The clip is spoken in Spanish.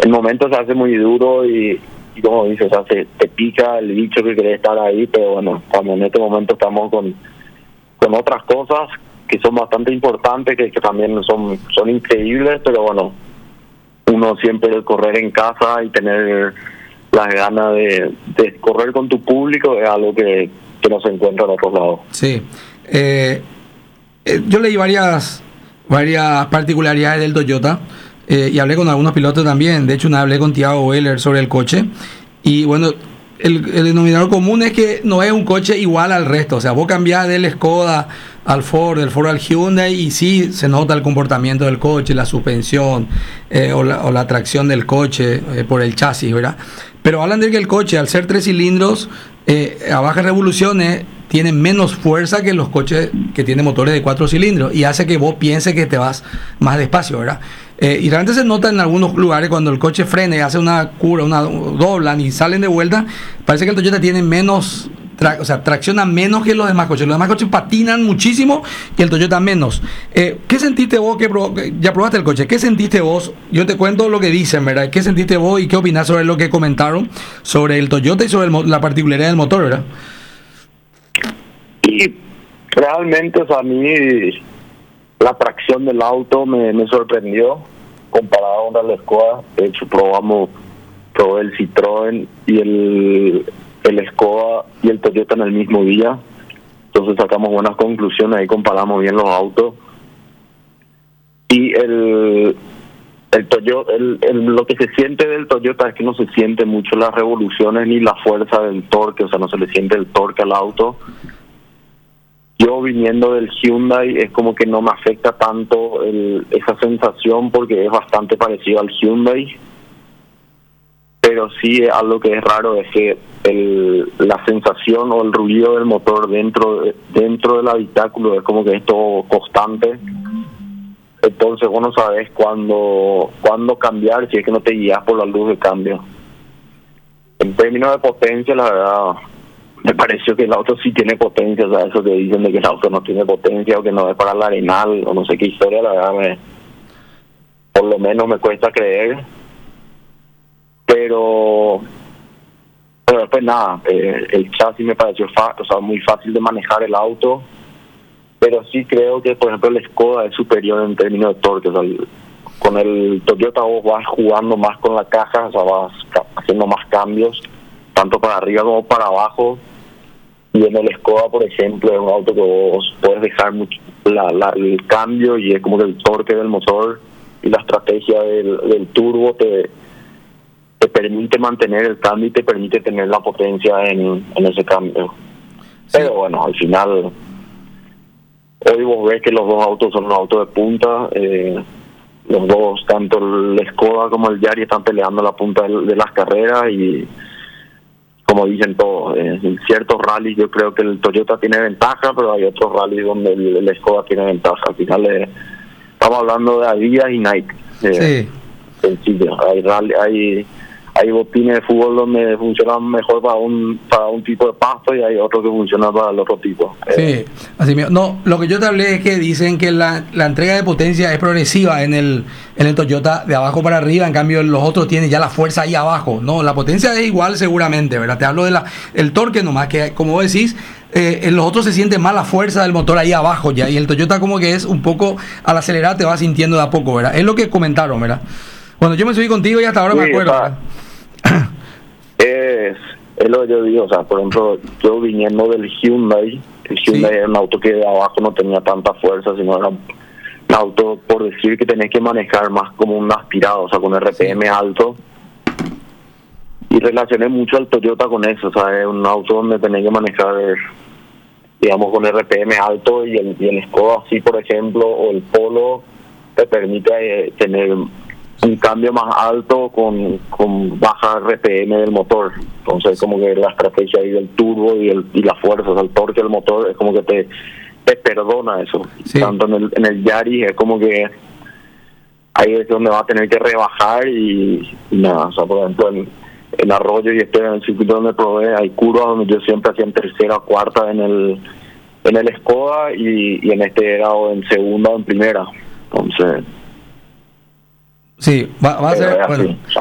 el momento se hace muy duro y como dices, o sea, te pica el bicho que querés estar ahí, pero bueno, cuando en este momento estamos con otras cosas que son bastante importantes, que también son increíbles, pero bueno, uno siempre correr en casa y tener las ganas de correr con tu público es algo que no se encuentra en otros lados. Sí. Yo leí varias particularidades del Toyota y hablé con algunos pilotos también. De hecho, hablé con Thiago Weller sobre el coche. Y bueno, el denominador común es que no es un coche igual al resto. O sea, vos cambiás del Skoda al Ford, del Ford al Hyundai, y sí se nota el comportamiento del coche, la suspensión o la tracción del coche por el chasis, ¿verdad? Pero hablan de que el coche, al ser 3 cilindros, a bajas revoluciones, tiene menos fuerza que los coches que tienen motores de 4 cilindros y hace que vos pienses que te vas más despacio, ¿verdad? Y realmente se nota en algunos lugares cuando el coche frena y hace una curva, doblan y salen de vuelta, parece que el Toyota tiene menos, tracciona menos que los demás coches. Los demás coches patinan muchísimo y el Toyota menos. ¿Qué sentiste vos ya probaste el coche? ¿Qué sentiste vos? Yo te cuento lo que dicen, ¿verdad? ¿Qué sentiste vos y qué opinás sobre lo que comentaron sobre el Toyota y sobre la particularidad del motor, ¿verdad? Y realmente, o sea, a mí la tracción del auto me sorprendió comparado con la Skoda. De hecho, probé el Citroën y el Skoda y el Toyota en el mismo día. Entonces sacamos buenas conclusiones, ahí comparamos bien los autos. Y el Toyota, lo que se siente del Toyota es que no se siente mucho las revoluciones ni la fuerza del torque, o sea, no se le siente el torque al auto. Yo viniendo del Hyundai es como que no me afecta tanto esa sensación porque es bastante parecido al Hyundai, pero sí algo que es raro es que la sensación o el ruido del motor dentro del habitáculo es como que es todo constante. Entonces vos no sabes cuándo cambiar si es que no te guías por la luz de cambio. En términos de potencia, la verdad, me pareció que el auto sí tiene potencia. O sea, eso que dicen de que el auto no tiene potencia o que no es para el arenal o no sé qué historia, la verdad por lo menos me cuesta creer. Pero después nada, el chasis me pareció muy fácil de manejar el auto, pero sí creo que por ejemplo el Skoda es superior en términos de torque. O sea, con el Toyota vos vas jugando más con la caja, o sea, vas haciendo más cambios tanto para arriba como para abajo, y en el Skoda por ejemplo es un auto que vos puedes dejar mucho el cambio y es como que el torque del motor y la estrategia del turbo te permite mantener el cambio y te permite tener la potencia en ese cambio. Sí. Pero bueno, al final hoy vos ves que los dos autos son unos autos de punta. Los dos, tanto el Skoda como el Yaris, están peleando la punta de las carreras y como dicen todos, en ciertos rallies yo creo que el Toyota tiene ventaja, pero hay otros rallies donde el Skoda tiene ventaja. Al final estamos hablando de Adidas y Nike. Sí. Sencillo. Hay botines de fútbol donde funcionan mejor para un tipo de pasto y hay otros que funcionan para el otro tipo. Sí, así mismo. No, lo que yo te hablé es que dicen que la entrega de potencia es progresiva en el Toyota de abajo para arriba, en cambio los otros tienen ya la fuerza ahí abajo. No, la potencia es igual seguramente, ¿verdad? Te hablo de el torque nomás, que como vos decís, en los otros se siente más la fuerza del motor ahí abajo ya, y el Toyota como que es un poco, al acelerar te vas sintiendo de a poco, ¿verdad? Es lo que comentaron, ¿verdad? Bueno, yo me subí contigo y hasta ahora sí, me acuerdo. Es lo que yo digo, o sea, por ejemplo, yo viniendo del Hyundai, el Hyundai era un auto que de abajo no tenía tanta fuerza, sino era un auto, por decir, que tenés que manejar más como un aspirado, o sea, con RPM alto. Y relacioné mucho al Toyota con eso, o sea, es un auto donde tenés que manejar, digamos, con RPM alto, y el Skoda así, por ejemplo, o el Polo, te permite tener un cambio más alto con baja RPM del motor. Entonces como que la estrategia ahí del turbo y la fuerza, o sea, el torque del motor es como que te perdona eso. Sí. Tanto en el Yaris es como que ahí es donde va a tener que rebajar y nada, o sea, por ejemplo en Arroyo y en el circuito donde probé hay curvas donde yo siempre hacía en tercera o cuarta en el Skoda y en este era o en segunda o en primera. Entonces sí, va a ser, bueno,